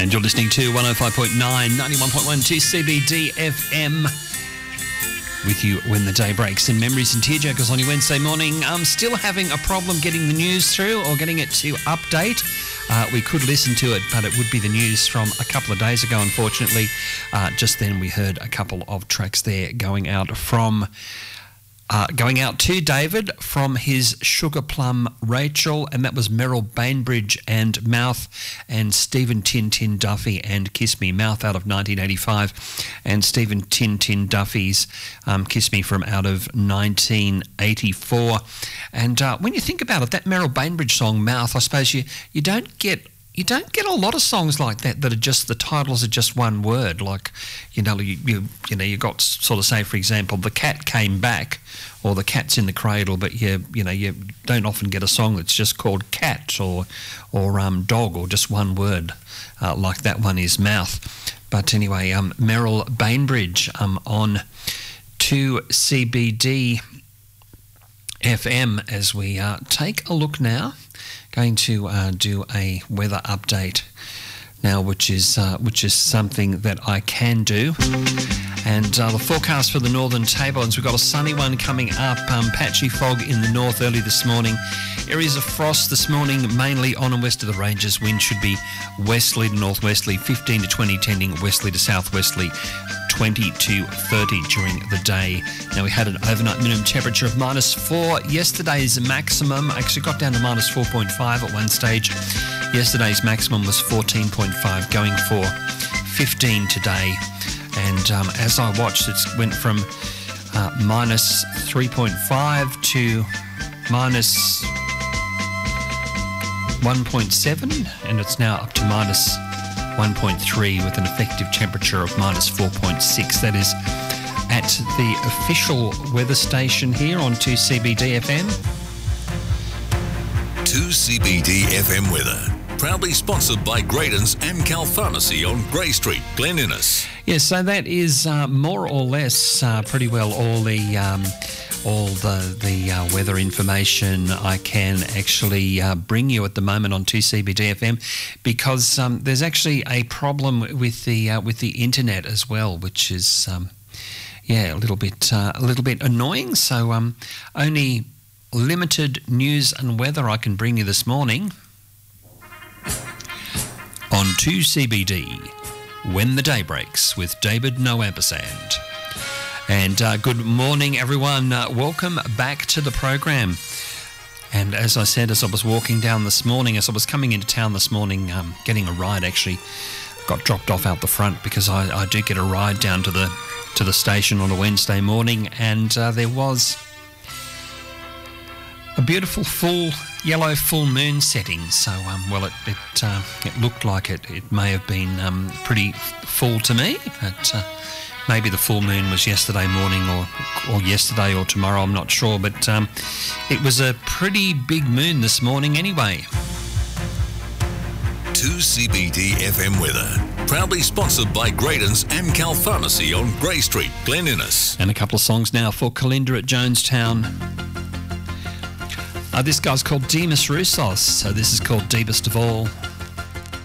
And you're listening to 105.9, 91.1 to CBD FM with you when the day breaks. And Memories and Tearjerkers on your Wednesday morning. I'm still having a problem getting the news through or getting it to update. We could listen to it, but it would be the news from a couple of days ago, unfortunately. Just then we heard a couple of tracks there going out to David from his Sugar Plum Rachel, and that was Merrill Bainbridge and Mouth, and Stephen Tin Tin Duffy and Kiss Me. Mouth out of 1985, and Stephen Tin Tin Duffy's Kiss Me from out of 1984. And when you think about it, that Merrill Bainbridge song, Mouth, I suppose you don't get a lot of songs like that are just, the titles are just one word. Like, you got sort of, say, for example, The Cat Came Back or The Cat's in the Cradle, but you don't often get a song that's just called Cat or Dog, or just one word like that one is Mouth. But anyway, Merrill Bainbridge on 2CBD FM as we take a look now. Going to do a weather update now, which is something that I can do. And the forecast for the Northern Tablelands, we've got a sunny one coming up, patchy fog in the north early this morning. Areas of frost this morning, mainly on and west of the ranges. Wind should be westerly to northwesterly, 15 to 20, tending westerly to southwesterly, 20 to 30 during the day. Now, we had an overnight minimum temperature of -4. Yesterday's maximum actually got down to -4.5 at one stage. Yesterday's maximum was 14.5, going for 15 today. And as I watched, it went from -3.5 to -1.7, and it's now up to -1.3 with an effective temperature of -4.6. That is at the official weather station here on 2CBD FM. 2CBD FM weather. Proudly sponsored by Graydon's Amcal Pharmacy on Grey Street, Glen Innes. Yes, so that is more or less pretty well all the weather information I can actually bring you at the moment on 2CBD FM, because there's actually a problem with the internet as well, which is a little bit annoying. So only limited news and weather I can bring you this morning on 2CBD When the Day Breaks with David No Ampersand. And good morning, everyone. Welcome back to the program. And as I said, as I was walking down this morning, as I was coming into town this morning, getting a ride, actually got dropped off out the front, because I do get a ride down to the station on a Wednesday morning, and there was a beautiful yellow full moon setting. So, it looked like it may have been pretty full to me, but maybe the full moon was yesterday morning or yesterday or tomorrow, I'm not sure. But it was a pretty big moon this morning anyway. 2CBD FM weather. Proudly sponsored by Graydon's Amcal Pharmacy on Grey Street, Glen Innes. And a couple of songs now for Kalinda at Jonestown. This guy's called Demas Roussos, so this is called Deepest of All.